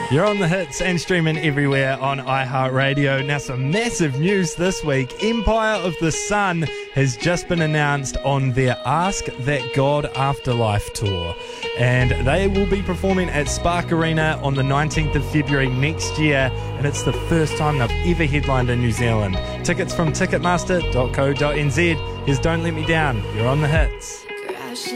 You're on the hits and streaming everywhere on iHeartRadio. Now, some massive news this week. Empire of the Sun has just been announced on their Ask That God Afterlife tour. And they will be performing at Spark Arena on the 19th of February next year. And it's the first time they've ever headlined in New Zealand. Tickets from ticketmaster.co.nz. Here's Don't Let Me Down. You're on the hits.